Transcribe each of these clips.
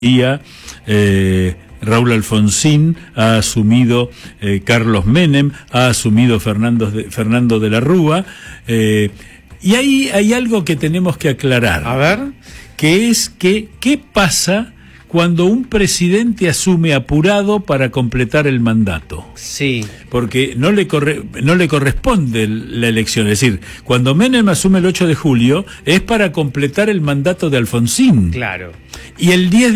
Raúl Alfonsín, ha asumido Carlos Menem, ha asumido Fernando de la Rúa, y ahí hay algo que tenemos que aclarar. A ver. Que es que, ¿qué pasa cuando un presidente asume apurado para completar el mandato? Sí. Porque no le corresponde la elección. Es decir, cuando Menem asume el 8 de julio, es para completar el mandato de Alfonsín. Claro. Y el 10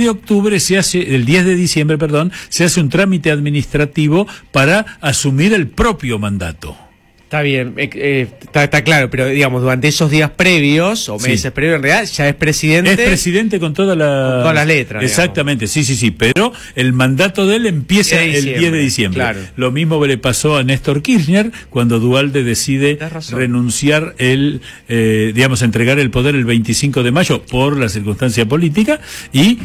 de diciembre, se hace un trámite administrativo para asumir el propio mandato. Está bien, está claro, pero digamos, durante esos días previos, o meses previos, en realidad, ya es presidente. Es presidente con todas las letras. Exactamente, digamos. Sí, pero el mandato de él empieza el 10 de diciembre. Claro. Lo mismo le pasó a Néstor Kirchner, cuando Duhalde decide renunciar, entregar el poder el 25 de mayo, por la circunstancia política, y,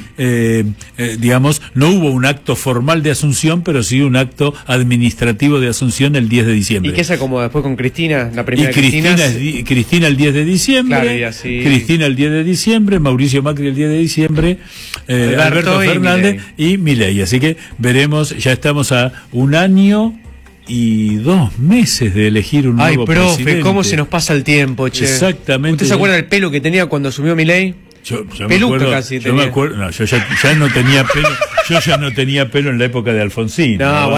no hubo un acto formal de asunción, pero sí un acto administrativo de asunción el 10 de diciembre. ¿Y qué se acomodó después con Cristina? La primera Cristina el 10 de diciembre, claro, Cristina el 10 de diciembre, Mauricio Macri el 10 de diciembre, Alberto Fernández y Milei. Así que veremos, ya estamos a 1 año y 2 meses de elegir un nuevo presidente. Profe, ¿cómo se nos pasa el tiempo, che? Exactamente. ¿Usted se acuerda del pelo que tenía cuando asumió Milei? Yo me acuerdo, no, yo ya no tenía pelo. Yo ya no tenía pelo en la época de Alfonsín.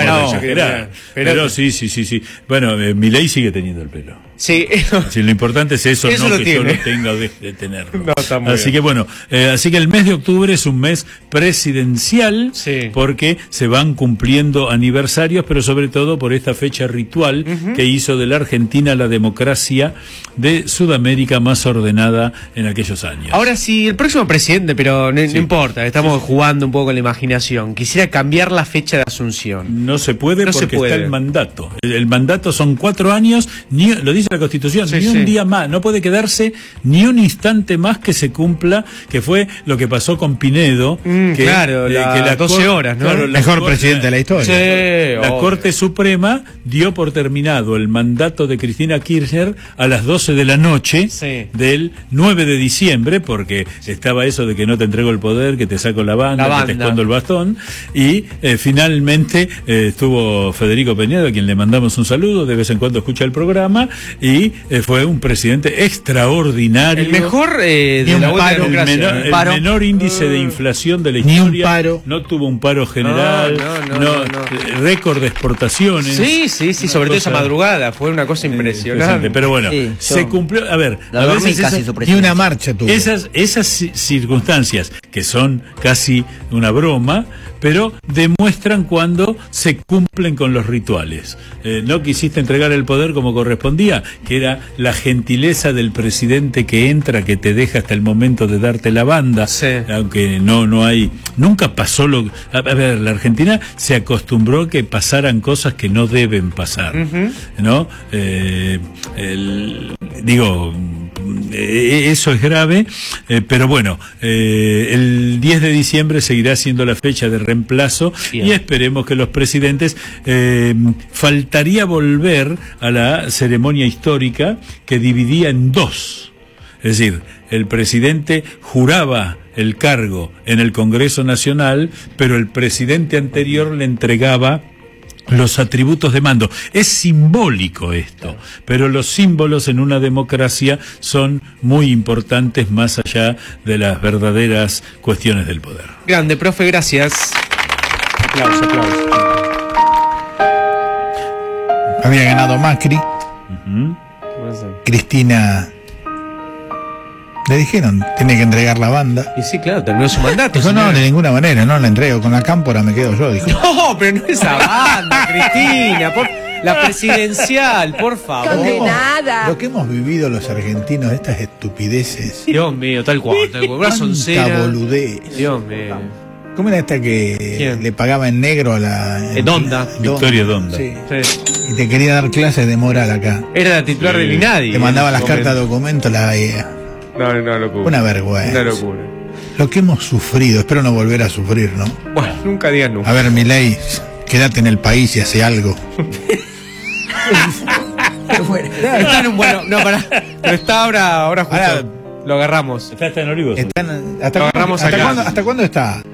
Pero sí. Bueno, Milei sigue teniendo el pelo. Sí. Lo importante es eso no que yo lo tenga o deje de tenerlo. Así que el mes de octubre es un mes presidencial, porque se van cumpliendo aniversarios, pero sobre todo por esta fecha ritual que hizo de la Argentina la democracia de Sudamérica más ordenada en aquellos años. Ahora sí, el próximo presidente, pero no importa, estamos jugando un poco con la imaginación. Quisiera cambiar la fecha de asunción. No se puede porque está el mandato. El mandato son 4 años, lo dice la Constitución, ni un día más, no puede quedarse ni un instante más que se cumpla, que fue lo que pasó con Pinedo, que las 12 horas, ¿no? Claro, mejor presidente de la historia. La Corte Suprema dio por terminado el mandato de Cristina Kirchner a las 12 de la noche del 9 de diciembre, porque estaba eso de que no te entrego el poder, que te saco la banda, que te escondo el bastón, y finalmente estuvo Federico Peñedo, a quien le mandamos un saludo, de vez en cuando escucha el programa, y fue un presidente extraordinario. El mejor de la democracia. El menor índice de inflación de la historia. Ni un paro. No tuvo un paro general. Récord de exportaciones. Sí, sobre todo esa madrugada. Fue una cosa impresionante. Pero bueno, se cumplió. A veces ni una marcha tuvo. Esas circunstancias, que son casi una broma, pero demuestran cuando se cumplen con los rituales. No quisiste entregar el poder como correspondía, que era la gentileza del presidente que entra, que te deja hasta el momento de darte la banda, aunque no hay, nunca pasó la Argentina se acostumbró que pasaran cosas que no deben pasar, ¿no? Eso es grave, pero bueno, el 10 de diciembre seguirá siendo la fecha de reemplazo. Y esperemos que los presidentes, faltaría volver a la ceremonia histórica que dividía en 2. Es decir, el presidente juraba el cargo en el Congreso Nacional, pero el presidente anterior le entregaba los atributos de mando. Es simbólico esto, pero los símbolos en una democracia son muy importantes más allá de las verdaderas cuestiones del poder. Grande, profe, gracias. Aplausos. Había ganado Macri. Cristina, le dijeron, tiene que entregar la banda. Y sí, claro, terminó su mandato. Dijo, no, de ninguna manera, no la entrego, con la cámpora me quedo yo, dijo. No, pero no esa banda, Cristina, la presidencial, por favor. Condenada. Lo que hemos vivido los argentinos, estas estupideces. Dios mío, tal cual. Tanta boludez. Dios mío. ¿Cómo era esta que le pagaba en negro a la... Donda. Victoria Donda. Sí. Y te quería dar clases de moral acá. Era la titular del INADI. Te mandaba las cartas de documento, la... No, locura. Una vergüenza. Una locura. Lo que hemos sufrido, espero no volver a sufrir, ¿no? Bueno, nunca digas nunca. A ver, Milei, quédate en el país y hace algo. Está en un bueno... No, pará. Pero está ahora justo. Lo agarramos. Está en Olivos. ¿Hasta cuándo está?